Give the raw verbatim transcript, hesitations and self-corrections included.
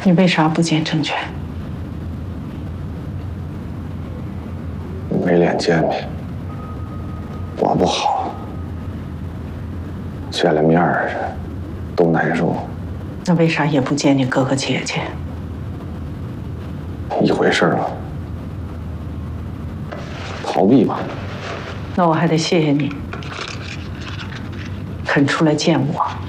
你为啥不见郑权？ 没脸见面，我不好，见了面儿都难受。 那为啥也不见你哥哥姐姐？ 一回事了，逃避吧。 那我还得谢谢你，肯出来见我。